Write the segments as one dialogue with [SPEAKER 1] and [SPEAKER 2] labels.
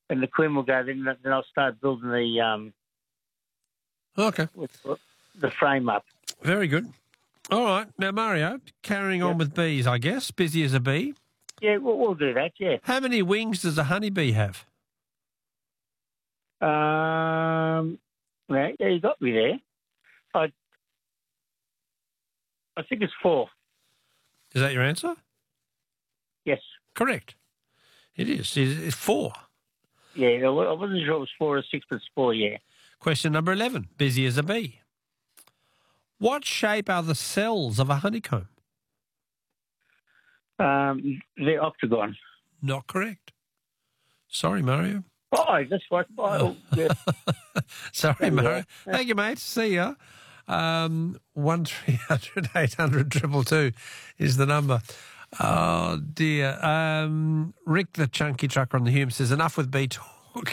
[SPEAKER 1] when the queen will go, then I'll start building
[SPEAKER 2] Okay.
[SPEAKER 1] the frame up.
[SPEAKER 2] Very good. All right. Now, Mario, carrying on with bees, I guess. Busy as a bee.
[SPEAKER 1] Yeah, we'll do that, yeah.
[SPEAKER 2] How many wings does a honeybee have?
[SPEAKER 1] Yeah, you got me there. I think it's 4.
[SPEAKER 2] Is that your answer?
[SPEAKER 1] Yes.
[SPEAKER 2] Correct. It is. It's 4.
[SPEAKER 1] Yeah, I wasn't sure it was 4 or 6, but it's 4, yeah.
[SPEAKER 2] Question number 11. Busy as a bee. What shape are the cells of a honeycomb?
[SPEAKER 1] The octagon.
[SPEAKER 2] Not correct. Sorry, Mario.
[SPEAKER 1] Oh, that's what. Oh, yeah.
[SPEAKER 2] Sorry, Mario. Thank you, mate. See ya. 1300 800 222 is the number. Oh, dear. Rick, the chunky trucker on the Hume, says, enough with bee talk.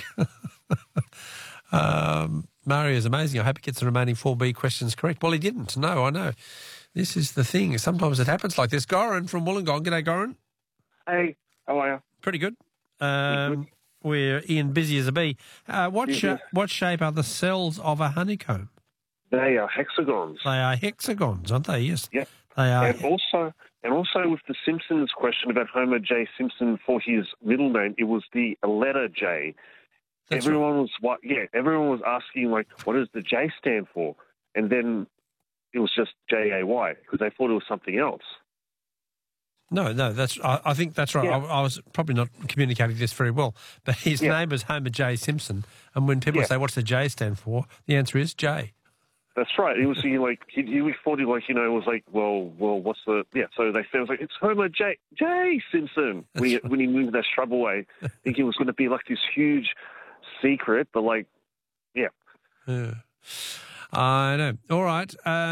[SPEAKER 2] Mario is amazing. I hope he gets the remaining 4B questions correct. Well, he didn't. No, I know. This is the thing. Sometimes it happens like this. Goran from Wollongong. G'day, Goran.
[SPEAKER 3] Hey, how are you?
[SPEAKER 2] Pretty good. We're Ian, busy as a bee. What shape are the cells of a honeycomb?
[SPEAKER 3] They are hexagons.
[SPEAKER 2] They are hexagons, aren't they? Yes.
[SPEAKER 3] Yeah.
[SPEAKER 2] They are.
[SPEAKER 3] And also with the Simpsons question about Homer J. Simpson for his middle name, it was the letter J. Everyone was asking, like, what does the J stand for? And then it was just Jay because they thought it was something else.
[SPEAKER 2] No, I think that's right.
[SPEAKER 3] Yeah.
[SPEAKER 2] I was probably not communicating this very well, but his name is Homer J. Simpson, and when people say, what's the J stand for, the answer is J.
[SPEAKER 3] That's right. It was he thought it was like, well, what's the So they said it was like, it's Homer J. Simpson when he moved that shrub away, thinking it was going to be like this huge secret, but like, yeah.
[SPEAKER 2] I know. All right.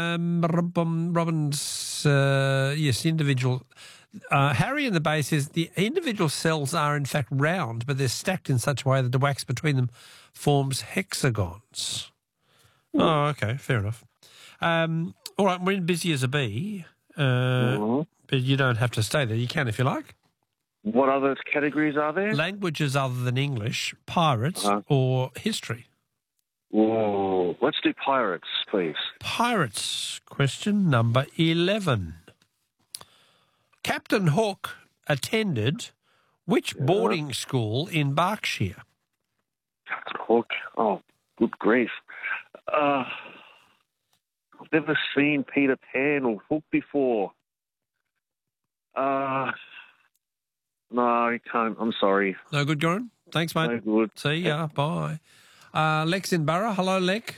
[SPEAKER 2] Robin's yes, individual. Harry in the base says the individual cells are in fact round, but they're stacked in such a way that the wax between them forms hexagons. Oh, okay, fair enough. All right, we're busy as a bee, but you don't have to stay there. You can if you like.
[SPEAKER 3] What other categories are there?
[SPEAKER 2] Languages other than English, pirates, or history.
[SPEAKER 3] Whoa, let's do pirates, please.
[SPEAKER 2] Pirates, question number 11. Captain Hook attended which boarding school in Berkshire?
[SPEAKER 3] Captain Hook? Oh, good grief. I've never seen Peter Pan or Hook before. No, I can't. I'm sorry.
[SPEAKER 2] No good, Goran? Thanks, mate.
[SPEAKER 3] No good.
[SPEAKER 2] See ya. Bye. Lex in Borough. Hello, Lex.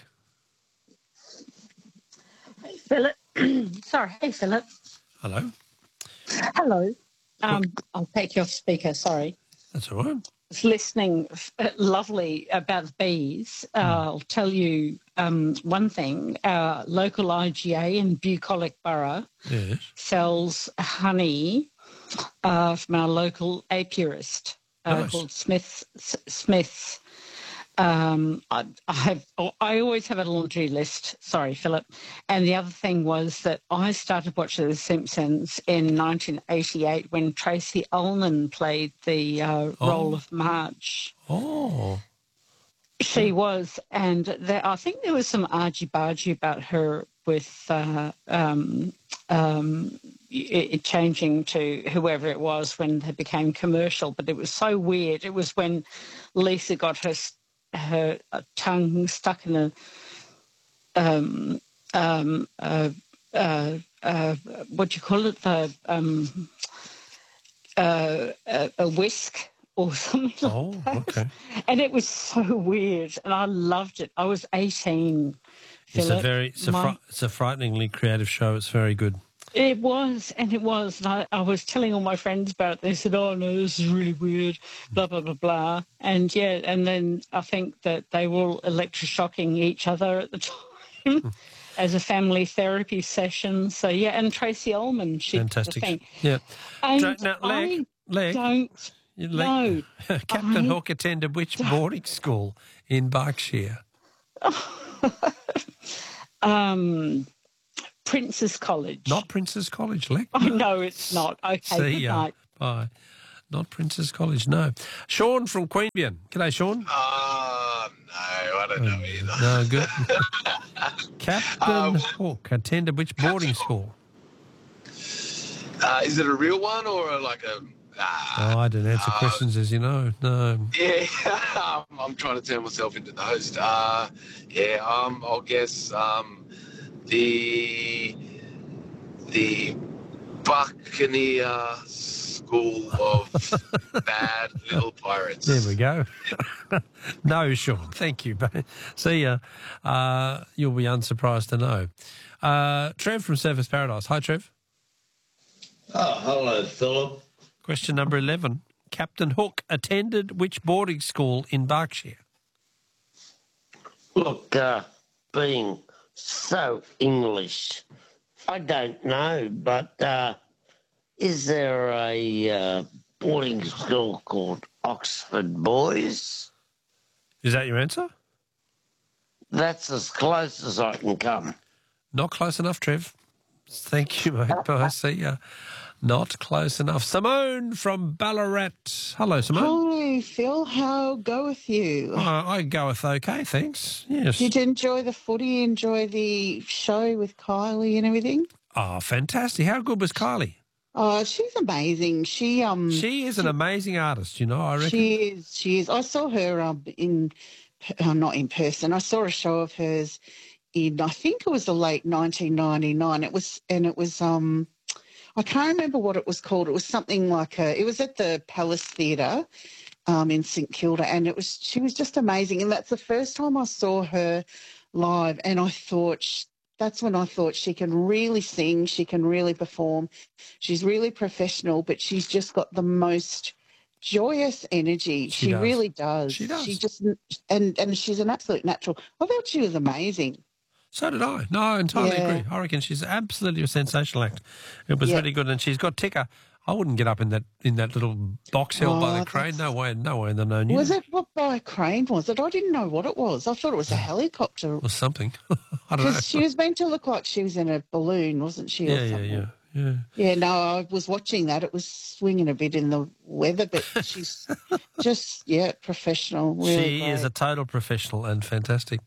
[SPEAKER 4] Hey, Philip. Sorry. Hey, Philip.
[SPEAKER 2] Hello.
[SPEAKER 4] Hello. I'll take you off speaker. Sorry.
[SPEAKER 2] That's all right.
[SPEAKER 4] I was listening lovely about the bees. I'll tell you one thing. Our local IGA in Bucolic Borough sells honey from our local apiarist called Smith's. I always have a laundry list. Sorry, Philip. And the other thing was that I started watching The Simpsons in 1988 when Tracy Ullman played the role of Marge.
[SPEAKER 2] Oh.
[SPEAKER 4] She was, and I think there was some argy-bargy about her with it changing to whoever it was when they became commercial. But it was so weird. It was when Lisa got her tongue stuck in what do you call it? A whisk or something like that.
[SPEAKER 2] Okay.
[SPEAKER 4] And it was so weird, and I loved it. I was 18.
[SPEAKER 2] It's a frighteningly creative show. It's very good.
[SPEAKER 4] It was. And I was telling all my friends about it. They said, oh, no, this is really weird, blah, blah, blah, blah. And, and then I think that they were all electroshocking each other at the time as a family therapy session. So, and Tracy Ullman, she
[SPEAKER 2] fantastic.
[SPEAKER 4] The thing.
[SPEAKER 2] Yeah.
[SPEAKER 4] And
[SPEAKER 2] now,
[SPEAKER 4] I don't know.
[SPEAKER 2] Captain Hook attended which boarding school in Berkshire?
[SPEAKER 4] Prince's College.
[SPEAKER 2] Not Prince's College, Lex.
[SPEAKER 4] Oh, no, it's not. Okay,
[SPEAKER 2] See
[SPEAKER 4] good
[SPEAKER 2] ya.
[SPEAKER 4] night.
[SPEAKER 2] Bye. Not Prince's College, no. Sean from Queanbeyan. G'day, Sean.
[SPEAKER 5] No, I don't know either.
[SPEAKER 2] No, good. Captain Hook attended which boarding school?
[SPEAKER 5] Is it a real one or like a...
[SPEAKER 2] I don't answer questions, as you know. No.
[SPEAKER 5] Yeah, I'm trying to turn myself into the host. I'll guess the Buccaneer School of Bad Little Pirates.
[SPEAKER 2] There we go. No, Sean. Thank you. See ya. You'll be unsurprised to know. Trev from Surfers Paradise. Hi, Trev.
[SPEAKER 6] Oh, hello, Philip.
[SPEAKER 2] Question number 11. Captain Hook attended which boarding school in Berkshire?
[SPEAKER 6] Look, being so English, I don't know, but is there a boarding school called Oxford Boys?
[SPEAKER 2] Is that your answer?
[SPEAKER 6] That's as close as I can come.
[SPEAKER 2] Not close enough, Trev. Thank you, mate. Bye. See ya. Not close enough. Simone from Ballarat. Hello, Simone.
[SPEAKER 7] Hi, Phil. How goeth you?
[SPEAKER 2] I goeth okay, thanks. Yes.
[SPEAKER 7] Did you enjoy the footy, enjoy the show with Kylie and everything?
[SPEAKER 2] Oh, fantastic. How good was Kylie?
[SPEAKER 7] Oh, she's amazing. She
[SPEAKER 2] is an amazing artist, I reckon.
[SPEAKER 7] She is. I saw her not in person. I saw a show of hers in, I think it was the late 1999. It was I can't remember what it was called. It was something like it was at the Palace Theatre in St Kilda, and she was just amazing. And that's the first time I saw her live, and that's when I thought she can really sing, she can really perform. She's really professional, but she's just got the most joyous energy. She really does. She does. She just and she's an absolute natural. I thought she was amazing.
[SPEAKER 2] So did I. No, I entirely agree. I reckon she's absolutely a sensational act. It was really good, and she's got ticker. I wouldn't get up in that little box held by the crane. No way in the known
[SPEAKER 7] Was it what by a crane, was it? I didn't know what it was. I thought it was a helicopter.
[SPEAKER 2] Or something. I don't know.
[SPEAKER 7] She was meant to look like she was in a balloon, wasn't she?
[SPEAKER 2] Yeah.
[SPEAKER 7] Yeah, no, I was watching that. It was swinging a bit in the weather, but she's just, professional. Really
[SPEAKER 2] she
[SPEAKER 7] great.
[SPEAKER 2] is a total professional and fantastic.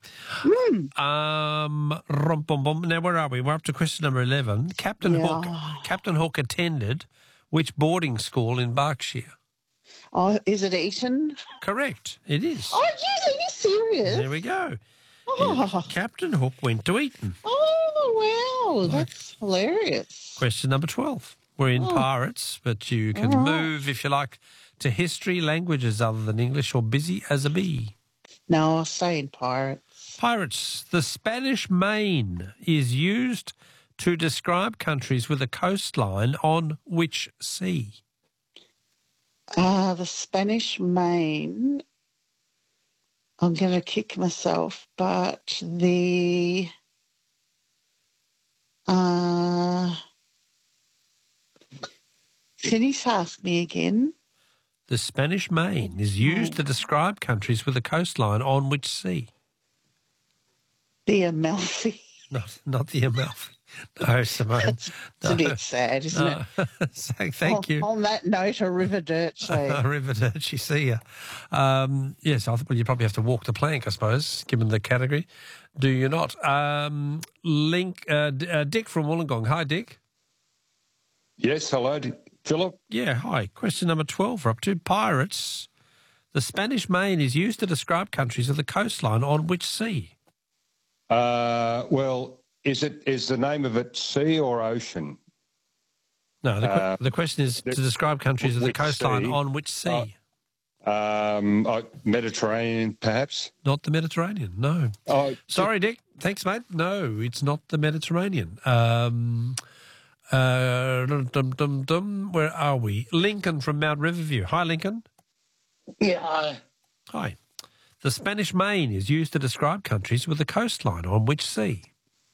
[SPEAKER 2] Now, where are we? We're up to question number 11. Captain Hook attended which boarding school in Berkshire?
[SPEAKER 7] Oh, is it Eton?
[SPEAKER 2] Correct. It is.
[SPEAKER 7] Oh, yes, are you serious?
[SPEAKER 2] There we go.
[SPEAKER 7] Oh.
[SPEAKER 2] Captain Hook went to Eton.
[SPEAKER 7] Oh, wow. That's hilarious.
[SPEAKER 2] Question number 12. We're in Pirates, but you can move, if you like, to history, languages other than English, or busy as a bee.
[SPEAKER 7] No, I'll stay in Pirates.
[SPEAKER 2] Pirates. The Spanish Main is used to describe countries with a coastline on which sea?
[SPEAKER 7] The Spanish Main. I'm going to kick myself, but the... Can you ask me again?
[SPEAKER 2] The Spanish Main is used to describe countries with a coastline on which sea?
[SPEAKER 7] The Amalfi.
[SPEAKER 2] Not the Amalfi. No, Simone.
[SPEAKER 7] It's a bit sad, isn't it?
[SPEAKER 2] Thank you.
[SPEAKER 7] On that note,
[SPEAKER 2] Arrivederci, see ya. Yes, you probably have to walk the plank, I suppose, given the category. Do you not? Dick from Wollongong. Hi, Dick.
[SPEAKER 8] Yes, hello, Philip.
[SPEAKER 2] Yeah, hi. Question number 12. We're up to Pirates. The Spanish Main is used to describe countries with a coastline on which sea?
[SPEAKER 8] Well, is the name of it sea or ocean?
[SPEAKER 2] No, the question is to describe countries with a coastline on which sea?
[SPEAKER 8] Mediterranean, perhaps?
[SPEAKER 2] Not the Mediterranean, no. Sorry, Dick. Thanks, mate. No, it's not the Mediterranean. Where are we? Lincoln from Mount Riverview. Hi, Lincoln.
[SPEAKER 6] Yeah.
[SPEAKER 2] Hi. The Spanish Main is used to describe countries with a coastline on which sea?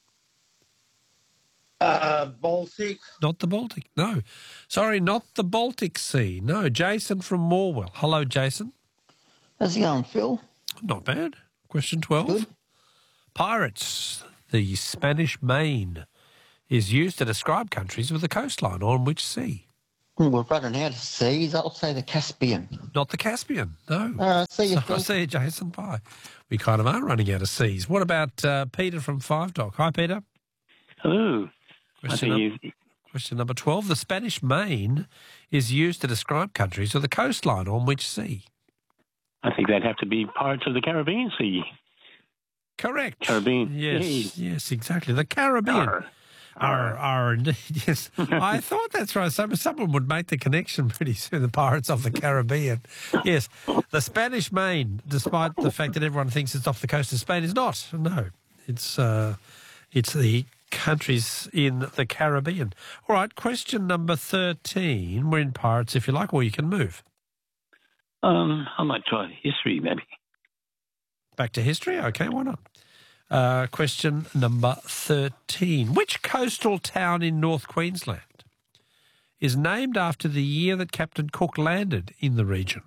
[SPEAKER 6] Baltic.
[SPEAKER 2] Not the Baltic, no. Sorry, not the Baltic Sea. No, Jason from Morwell. Hello, Jason.
[SPEAKER 6] How's it going, Phil?
[SPEAKER 2] Not bad. Question 12.
[SPEAKER 6] Good.
[SPEAKER 2] Pirates. The Spanish Main is used to describe countries with a coastline on which sea?
[SPEAKER 9] We're running out of seas. I'll say the Caspian.
[SPEAKER 2] Not the Caspian, no.
[SPEAKER 9] See you,
[SPEAKER 2] I see you, Jason. Bye. We kind of are running out of seas. What about Peter from Five Dock? Hi, Peter.
[SPEAKER 1] Hello.
[SPEAKER 2] Question number 12. The Spanish Main is used to describe countries with a coastline on which sea?
[SPEAKER 1] I think that'd have to be parts of the Caribbean Sea.
[SPEAKER 2] Correct.
[SPEAKER 1] Caribbean.
[SPEAKER 2] Yes, exactly. The Caribbean. Indeed, yes. I thought that's right. Someone would make the connection pretty soon, the Pirates of the Caribbean. Yes, the Spanish Main, despite the fact that everyone thinks it's off the coast of Spain, is not. No, it's the countries in the Caribbean. All right, question number 13. We're in Pirates, if you like, or you can move.
[SPEAKER 1] I might try history, maybe.
[SPEAKER 2] Back to history? Okay, why not? Question number 13. Which coastal town in North Queensland is named after the year that Captain Cook landed in the region?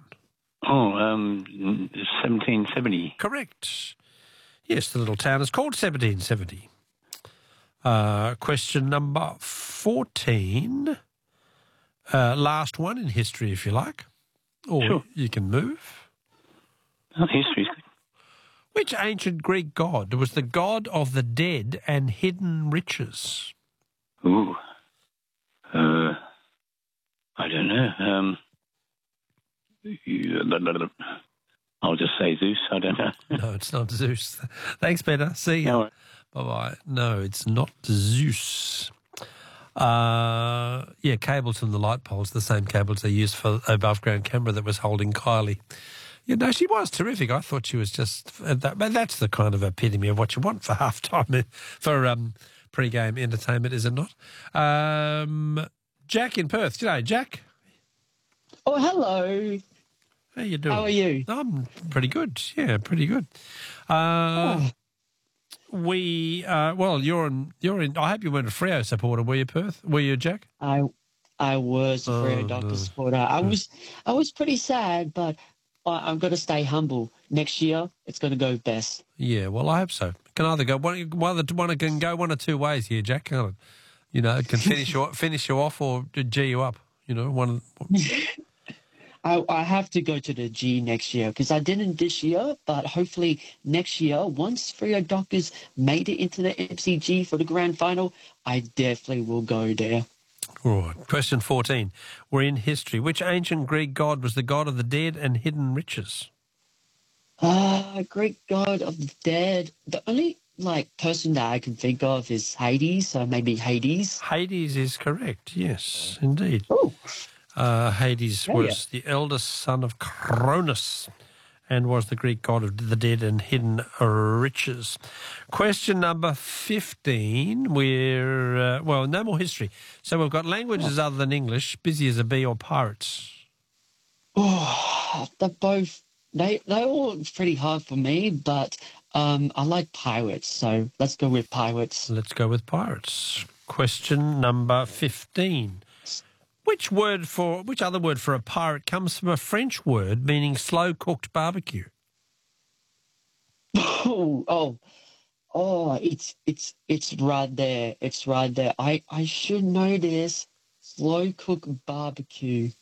[SPEAKER 1] 1770.
[SPEAKER 2] Correct. Yes, the little town is called 1770. Question number 14. Last one in history, if you like. Or
[SPEAKER 1] sure.
[SPEAKER 2] You can move.
[SPEAKER 1] History's good.
[SPEAKER 2] Which ancient Greek god was the god of the dead and hidden riches?
[SPEAKER 1] Ooh. I don't know. I'll just say Zeus. I don't know.
[SPEAKER 2] No, it's not Zeus. Thanks, Peter. See you.
[SPEAKER 1] No.
[SPEAKER 2] Bye-bye. No, it's not Zeus. Cableton, the light poles, the same cables they used for above-ground camera that was holding Kylie. Yeah, no, she was terrific. I thought she was just that's the kind of epitome of what you want for halftime, for pre-game entertainment, is it not? Jack in Perth. G'day, Jack.
[SPEAKER 10] Oh, hello.
[SPEAKER 2] How you doing?
[SPEAKER 10] How are you?
[SPEAKER 2] I'm pretty good. Yeah, pretty good. You're in. I hope you weren't a Freo supporter, were you, Perth? Were you, Jack?
[SPEAKER 10] I was a Freo Dockers supporter. I was pretty sad, but I'm going to stay humble. Next year, it's going to go best.
[SPEAKER 2] Yeah, well, I hope so. Can either go one can go one or two ways here, Jack. Can't it? You know, it can finish you off or G you up. You know, one.
[SPEAKER 10] I have to go to the G next year because I didn't this year, but hopefully next year, once Freo Dockers made it into the MCG for the grand final, I definitely will go there.
[SPEAKER 2] All right. Question 14. We're in history. Which ancient Greek god was the god of the dead and hidden riches?
[SPEAKER 10] Greek god of the dead. The only person that I can think of is Hades, so maybe Hades.
[SPEAKER 2] Hades is correct. Yes, indeed.
[SPEAKER 10] Oh.
[SPEAKER 2] Hades was the eldest son of Cronus and was the Greek god of the dead and hidden riches. Question number 15. We're, no more history. So we've got languages other than English, busy as a bee, or pirates.
[SPEAKER 10] Oh, they're all pretty hard for me, but I like pirates, so let's go with pirates.
[SPEAKER 2] Let's go with pirates. Question number 15. Which other word for a pirate comes from a French word meaning slow-cooked barbecue?
[SPEAKER 10] Oh, it's right there. It's right there. I should know this. Slow-cooked barbecue.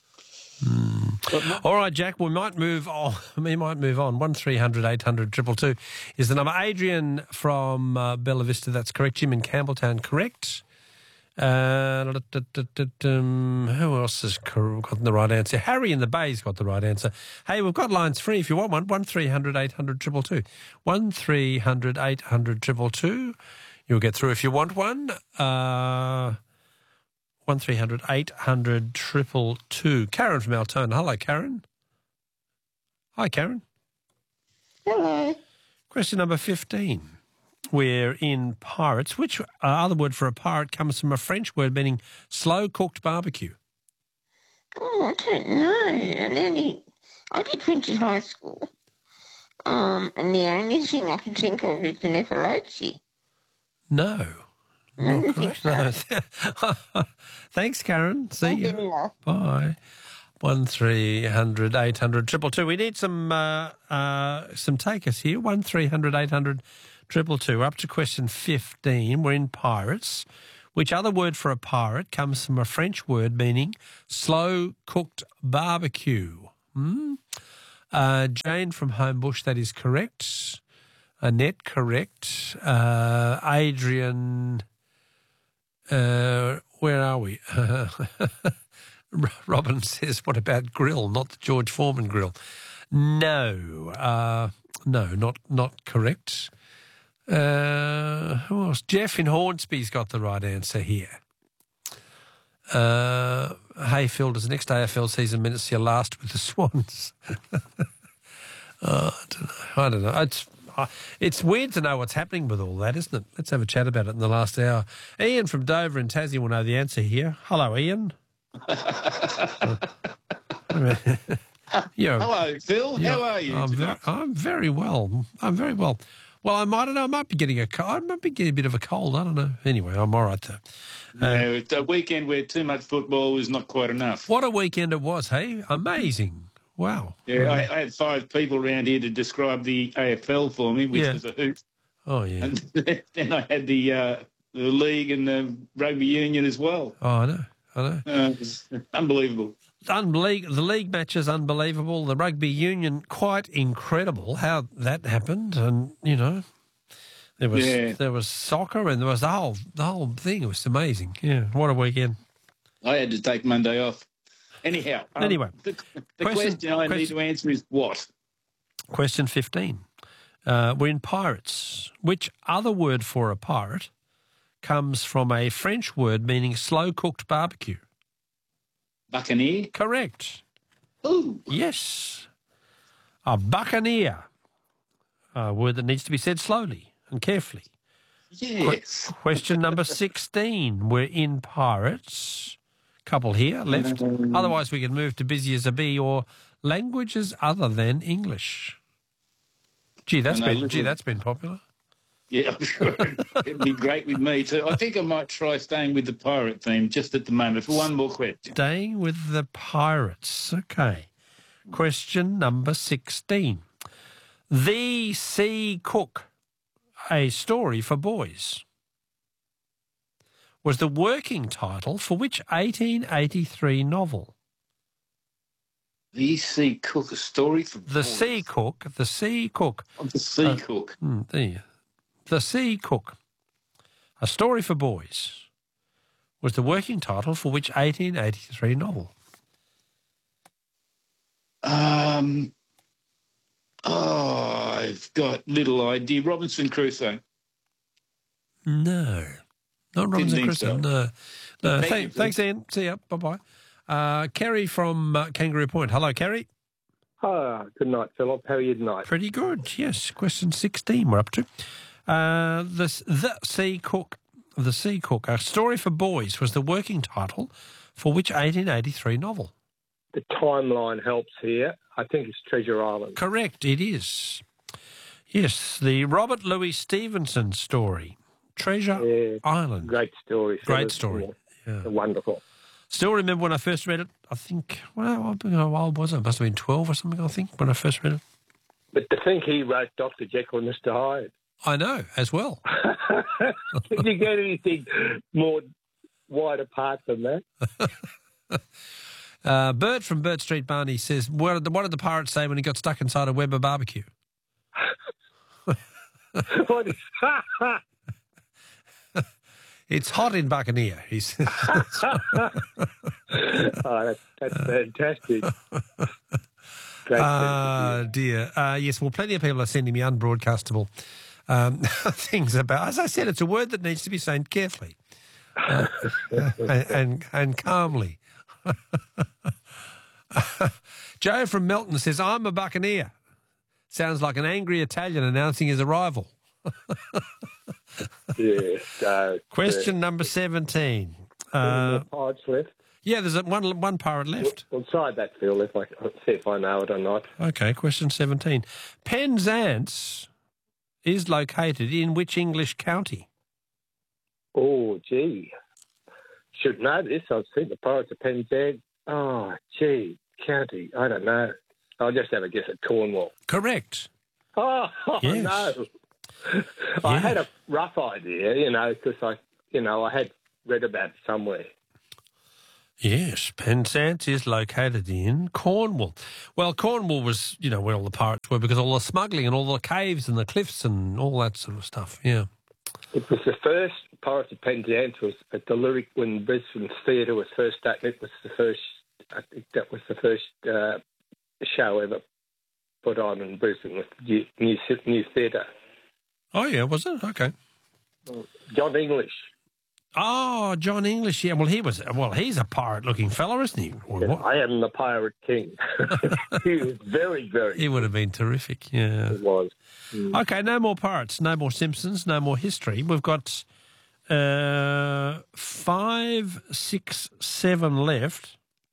[SPEAKER 2] All right, Jack, we might move on. 1300 800 222 is the number. Adrian from Bella Vista, that's correct. Jim in Campbelltown, correct. Who else has got the right answer? Harry in the Bay's got the right answer. Hey, we've got lines free if you want one. 1300 800 222. 1300 800 222. You'll get through if you want one. 1300 800 222. Karen from Altona. Hello, Karen. Hi, Karen.
[SPEAKER 11] Hello.
[SPEAKER 2] Question number 15. We're in pirates. Which other word for a pirate comes from a French word meaning slow-cooked barbecue?
[SPEAKER 11] Oh, I don't know. I did French in high school. And the only thing I can think of is the Nefertiti.
[SPEAKER 2] No. Not correct. No. Thanks, Karen. See you. Bye. 1300 800 222. We need some takers here. 1300 800 222. Up to question 15. We're in pirates. Which other word for a pirate comes from a French word meaning slow-cooked barbecue? Jane from Homebush, that is correct. Annette, correct. Adrian, where are we? Robin says, what about grill, not the George Foreman grill? No, not correct. Who else? Jeff in Hornsby's got the right answer here. Hey, Phil, does the next AFL season mean it's your last with the Swans? I don't know. It's weird to know what's happening with all that, isn't it? Let's have a chat about it in the last hour. Ian from Dover and Tassie will know the answer here. Hello, Ian.
[SPEAKER 12] Hello, Phil. How are you?
[SPEAKER 2] I'm very well. Well, I might be getting a bit of a cold. I don't know. Anyway, I'm all right though.
[SPEAKER 12] No, it's a weekend where too much football is not quite enough.
[SPEAKER 2] What a weekend it was, hey? Amazing. Wow.
[SPEAKER 12] Yeah, I had 5 people around here to describe the AFL for me, which was a hoot.
[SPEAKER 2] Oh, yeah.
[SPEAKER 12] And then I had the league and the rugby union as well.
[SPEAKER 2] Oh, I know.
[SPEAKER 12] It was unbelievable.
[SPEAKER 2] The league match is unbelievable. The rugby union, quite incredible how that happened. And, you know, there was soccer and there was the whole thing. It was amazing. Yeah, what a weekend.
[SPEAKER 12] I had to take Monday off. Anyhow, the question I need to answer is what?
[SPEAKER 2] Question 15. We're in pirates. Which other word for a pirate comes from a French word meaning slow-cooked barbecue?
[SPEAKER 12] Buccaneer?
[SPEAKER 2] Correct.
[SPEAKER 12] Ooh.
[SPEAKER 2] Yes. A buccaneer. A word that needs to be said slowly and carefully.
[SPEAKER 12] Yes.
[SPEAKER 2] Question number 16. We're in pirates. Couple here left. Otherwise, we can move to busy as a bee or languages other than English. Gee, that's been popular.
[SPEAKER 12] Yeah, I'm sure it'd be great with me too. I think I might try staying with the pirate theme just at the moment for one more question.
[SPEAKER 2] Staying with the pirates. Okay. Question number 16. The Sea Cook, a story for boys, was the working title for which 1883 novel?
[SPEAKER 12] The Sea Cook, a story for boys.
[SPEAKER 2] The Sea Cook.
[SPEAKER 12] Oh, the Sea Cook.
[SPEAKER 2] The Sea Cook, a story for boys, was the working title for which 1883 novel?
[SPEAKER 12] I've got little idea. Robinson Crusoe.
[SPEAKER 2] No, not Robinson Crusoe.
[SPEAKER 12] So.
[SPEAKER 2] No. Thanks, Ian. See ya. Bye-bye. Kerry from Kangaroo Point. Hello, Kerry.
[SPEAKER 13] Good night, Philip. How are you tonight?
[SPEAKER 2] Pretty good, yes. Question 16 we're up to. The Sea Cook, a story for boys, was the working title for which 1883 novel?
[SPEAKER 13] The timeline helps here. I think it's Treasure Island.
[SPEAKER 2] Correct, it is. Yes, the Robert Louis Stevenson story, Treasure Island.
[SPEAKER 13] Great story.
[SPEAKER 2] Great story. Yeah.
[SPEAKER 13] Wonderful.
[SPEAKER 2] Still remember when I first read it, I think, how old was I? I must have been 12 or something, I think, when I first read it.
[SPEAKER 13] But to think he wrote Dr. Jekyll and Mr. Hyde.
[SPEAKER 2] I know, as well.
[SPEAKER 13] Did you get anything more wide apart than
[SPEAKER 2] that? Bert from Burt Street Barney says, what did the pirate say when he got stuck inside a Weber barbecue?
[SPEAKER 13] What is
[SPEAKER 2] It's hot in Buccaneer, he says.
[SPEAKER 13] That's fantastic.
[SPEAKER 2] Dear. Yes, well, plenty of people are sending me unbroadcastable things about. As I said, it's a word that needs to be said carefully and calmly. Joe from Melton says, I'm a buccaneer. Sounds like an angry Italian announcing his arrival. Question number 17.
[SPEAKER 13] Pirates left?
[SPEAKER 2] Yeah, there's one pirate left.
[SPEAKER 13] We'll try that, Phil, see if I know it or not.
[SPEAKER 2] Okay, question 17. Penzance is located in which English county?
[SPEAKER 13] Oh, gee. Should know this. I've seen the Pirates of Penzance. Oh, gee, county. I don't know. I'll just have a guess at Cornwall.
[SPEAKER 2] Correct.
[SPEAKER 13] Oh,
[SPEAKER 2] yes.
[SPEAKER 13] No. I had a rough idea, because I had read about it somewhere.
[SPEAKER 2] Yes, Penzance is located in Cornwall. Well, Cornwall was, where all the pirates were because all the smuggling and all the caves and the cliffs and all that sort of stuff, yeah.
[SPEAKER 13] It was the first Pirates of Penzance was at the Lyric when Brisbane Theatre was first starting. It was the first, I think that was the first show ever put on in Brisbane with new theatre.
[SPEAKER 2] Oh, yeah, was it? Okay.
[SPEAKER 13] John English.
[SPEAKER 2] Oh, John English, yeah. Well, he's a pirate-looking fella, isn't he? Or what?
[SPEAKER 13] I am the Pirate King. He was very, very
[SPEAKER 2] He would have been terrific, yeah.
[SPEAKER 13] It was.
[SPEAKER 2] Okay, no more pirates, no more Simpsons, no more history. We've got 5, 6, 7 left.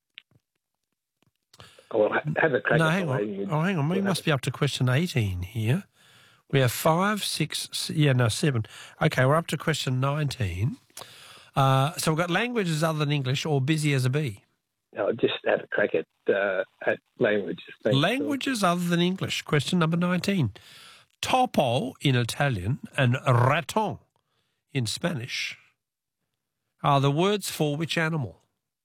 [SPEAKER 13] Well, have a crack.
[SPEAKER 2] No, hang on. We must be up to question 18 here. We have 5, 6, 7. Okay, we're up to question 19. So we've got languages other than English or busy as a bee.
[SPEAKER 13] No, just have a crack at languages.
[SPEAKER 2] Languages other than English. Question number 19. Topo in Italian and raton in Spanish are the words for which animal?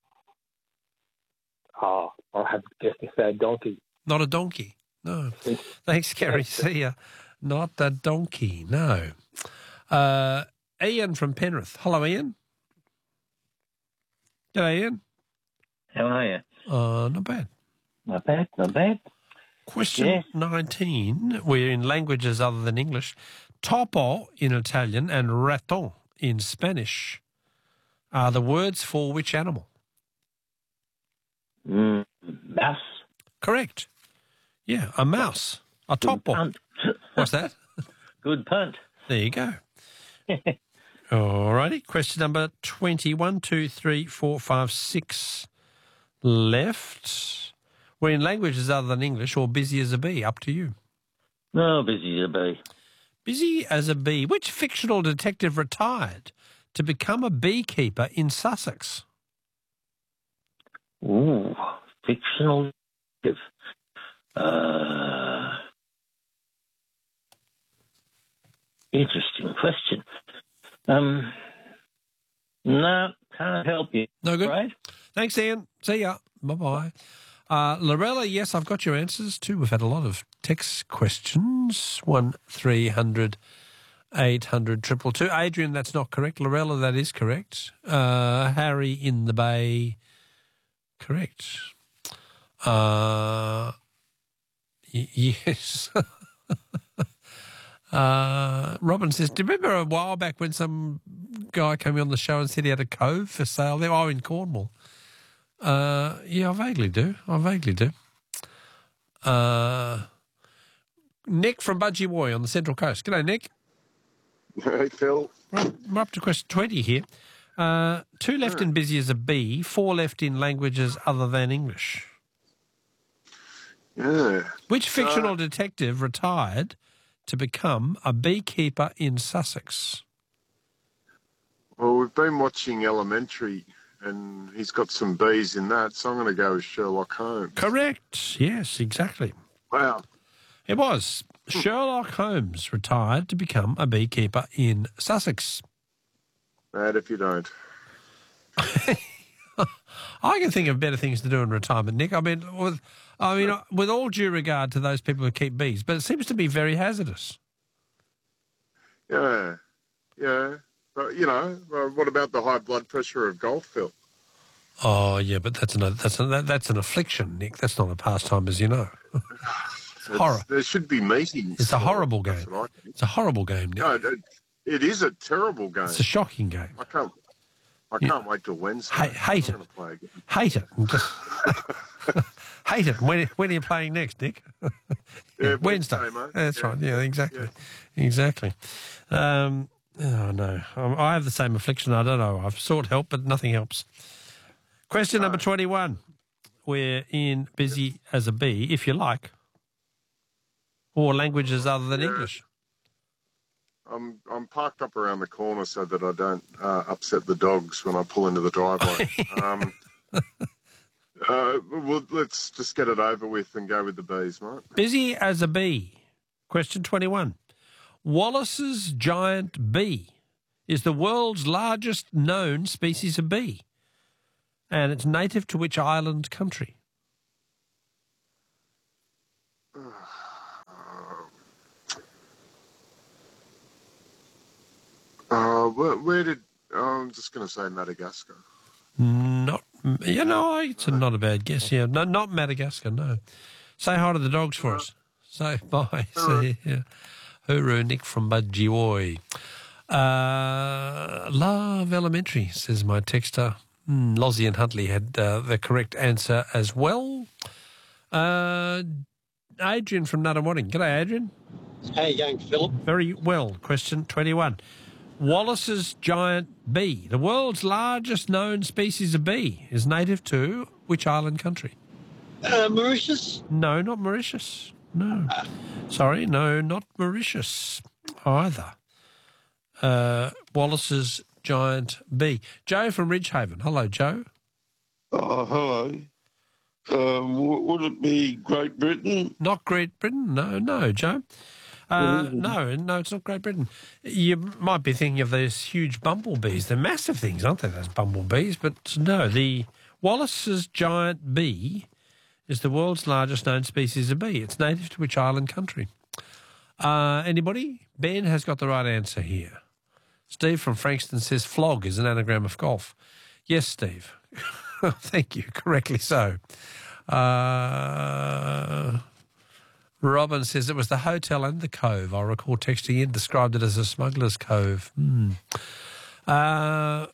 [SPEAKER 13] Oh, I'll have to guess and say donkey.
[SPEAKER 2] Not a donkey. No. Thanks, Kerry. See ya. Not a donkey. No. Ian from Penrith. Hello, Ian. G'day, Ian.
[SPEAKER 14] How are you?
[SPEAKER 2] Not bad.
[SPEAKER 14] Not bad.
[SPEAKER 2] Question 19. We're in languages other than English. Topo in Italian and raton in Spanish are the words for which animal?
[SPEAKER 14] Mouse.
[SPEAKER 2] Correct. Yeah, a mouse. A topo. What's that?
[SPEAKER 14] Good punt.
[SPEAKER 2] There you go. All righty. Question number 20. 1, 2, 3, 4, 5, 6 left. We're in languages other than English or busy as a bee. Up to you.
[SPEAKER 14] No, busy as a bee.
[SPEAKER 2] Busy as a bee. Which fictional detective retired to become a beekeeper in Sussex?
[SPEAKER 14] Ooh, fictional detective. Interesting question. No, can't help you.
[SPEAKER 2] No good.
[SPEAKER 14] Right?
[SPEAKER 2] Thanks, Ian. See ya. Bye-bye. Lorella, yes, I've got your answers too. We've had a lot of text questions. 1300 800 222. Adrian, that's not correct. Lorella, that is correct. Harry in the Bay, correct. Yes. Robin says, do you remember a while back when some guy came on the show and said he had a cove for sale there? Oh, in Cornwall. Yeah, I vaguely do. Nick from Budgie Woy on the Central Coast. G'day, Nick.
[SPEAKER 15] Hey, Phil.
[SPEAKER 2] We're up to question 20 here. 2 left in busy as a bee, 4 left in languages other than English.
[SPEAKER 15] Yeah.
[SPEAKER 2] Which fictional detective retired to become a beekeeper in Sussex?
[SPEAKER 15] Well, we've been watching Elementary, and he's got some bees in that, so I'm going to go with Sherlock Holmes.
[SPEAKER 2] Correct. Yes, exactly.
[SPEAKER 15] Wow.
[SPEAKER 2] It was. Sherlock Holmes retired to become a beekeeper in Sussex.
[SPEAKER 15] Mad if you don't.
[SPEAKER 2] I can think of better things to do in retirement, Nick. I mean, with all due regard to those people who keep bees, but it seems to be very hazardous.
[SPEAKER 15] Yeah. But, what about the high blood pressure of golf, Phil?
[SPEAKER 2] Oh, yeah, but that's an affliction, Nick. That's not a pastime, as you know. Horror.
[SPEAKER 15] There should be meetings.
[SPEAKER 2] It's a horrible game. It's a horrible game, Nick.
[SPEAKER 15] No, it is a terrible game.
[SPEAKER 2] It's a shocking game.
[SPEAKER 15] I can't wait till Wednesday.
[SPEAKER 2] Hate it. Hate it. Hate it. When are you playing next, Nick?
[SPEAKER 15] Yeah,
[SPEAKER 2] Wednesday.
[SPEAKER 15] mate.
[SPEAKER 2] That's right. Yeah, exactly. Yeah. Exactly. Oh, no. I have the same affliction. I don't know. I've sought help, but nothing helps. Question number 21. We're in busy as a bee, if you like, or languages other than English.
[SPEAKER 15] I'm parked up around the corner so that I don't upset the dogs when I pull into the driveway. Well, let's just get it over with and go with the bees, mate.
[SPEAKER 2] Busy as a bee. Question 21. Wallace's giant bee is the world's largest known species of bee, and it's native to which island country?
[SPEAKER 15] Where did... I'm just going to say Madagascar.
[SPEAKER 2] Not, it's not a bad guess. Yeah, no, not Madagascar. No. Say hi to the dogs for us. Say bye. Say, yeah. Hooroo, Nick from Budgie. Love Elementary, says my texter. Lozzie and Huntley had the correct answer as well. Adrian from Nuttawading. G'day, Adrian.
[SPEAKER 16] How you going, Philip?
[SPEAKER 2] Very well. Question 21. Wallace's giant bee, the world's largest known species of bee, is native to which island country?
[SPEAKER 16] Mauritius?
[SPEAKER 2] No, not Mauritius. No. Sorry, no, not Mauritius either. Wallace's giant bee. Joe from Ridgehaven. Hello, Joe.
[SPEAKER 17] Oh, hello. Would it be Great Britain?
[SPEAKER 2] Not Great Britain. No, Joe. No, it's not Great Britain. You might be thinking of those huge bumblebees. They're massive things, aren't they, those bumblebees? But no, the Wallace's giant bee is the world's largest known species of bee. It's native to which island country? Anybody? Ben has got the right answer here. Steve from Frankston says flog is an anagram of golf. Yes, Steve. Thank you. Correctly so. Robin says it was the hotel and the cove. I recall texting in, described it as a smuggler's cove. 1300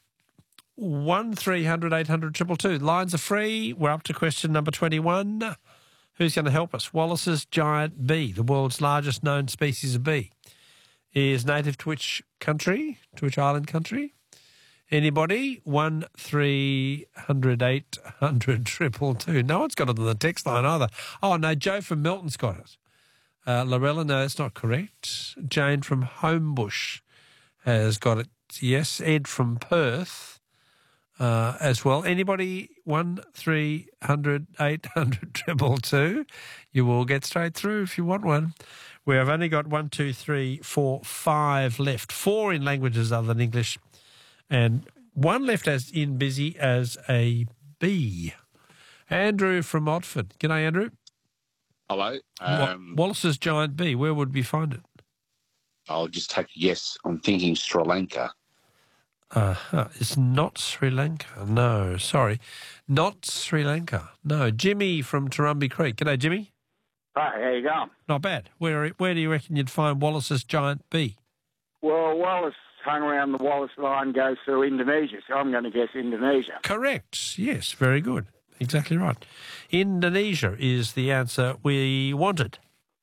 [SPEAKER 2] 800 222. Lines are free. We're up to question number 21. Who's going to help us? Wallace's giant bee, the world's largest known species of bee, is native to which country? To which island country? Anybody? 1300 800 222. No one's got it on the text line either. Oh, no, Joe from Milton's got it. Lorella, no, that's not correct. Jane from Homebush has got it. Yes, Ed from Perth as well. Anybody? 1300 800 222. You will get straight through if you want one. We have only got 1, 2, 3, 4, 5 left. 4 in languages other than English. And 1 left as in busy as a bee. Andrew from Otford. G'day, Andrew.
[SPEAKER 18] Hello.
[SPEAKER 2] Wallace's giant bee, where would we find it?
[SPEAKER 18] I'll just take a guess. I'm thinking Sri Lanka.
[SPEAKER 2] It's not Sri Lanka. No, sorry. Not Sri Lanka. No. Jimmy from Turumbi Creek. G'day, Jimmy.
[SPEAKER 19] Hi, how you going?
[SPEAKER 2] Not bad. Where do you reckon you'd find Wallace's giant bee?
[SPEAKER 19] Well, Wallace hung around the Wallace line, goes through Indonesia, so I'm going to guess Indonesia.
[SPEAKER 2] Correct. Yes, very good. Exactly right. Indonesia is the answer we wanted.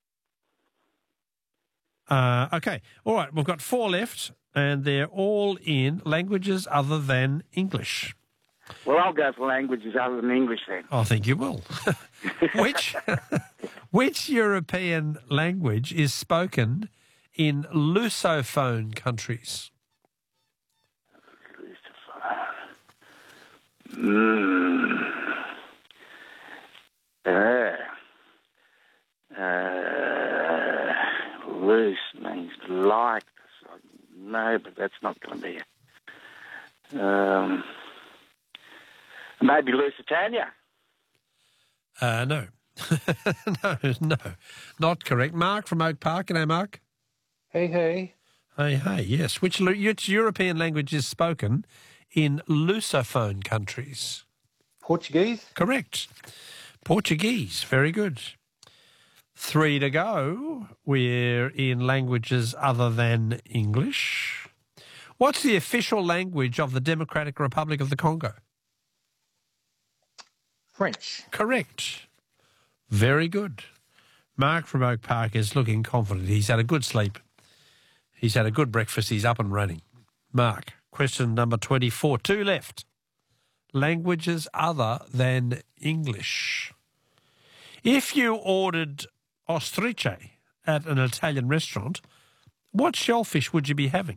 [SPEAKER 2] Okay. All right. We've got 4 left, and they're all in languages other than English.
[SPEAKER 19] Well, I'll go for languages other than English then.
[SPEAKER 2] I think you will. Which European language is spoken in Lusophone countries?
[SPEAKER 19] Loose means like. No, but that's not going to be it. Maybe Lusitania.
[SPEAKER 2] No. No, not correct. Mark from Oak Park. G'day, Mark.
[SPEAKER 20] Hey.
[SPEAKER 2] Hey, yes. Which European language is spoken in Lusophone countries?
[SPEAKER 20] Portuguese?
[SPEAKER 2] Correct. Portuguese. Very good. 3 to go. We're in languages other than English. What's the official language of the Democratic Republic of the Congo?
[SPEAKER 20] French.
[SPEAKER 2] Correct. Very good. Mark from Oak Park is looking confident. He's had a good sleep. He's had a good breakfast. He's up and running. Mark, question number 24. 2 left. Languages other than English. If you ordered ostriche at an Italian restaurant, what shellfish would you be having?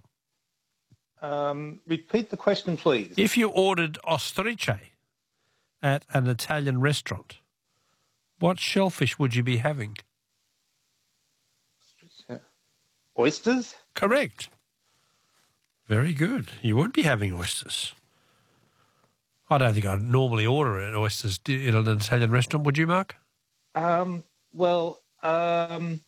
[SPEAKER 20] Repeat the question, please.
[SPEAKER 2] If you ordered ostriche at an Italian restaurant, what shellfish would you be having?
[SPEAKER 20] Oysters?
[SPEAKER 2] Correct. Very good. You would be having oysters. I don't think I'd normally order oysters in an Italian restaurant. Would you, Mark?
[SPEAKER 20] Well,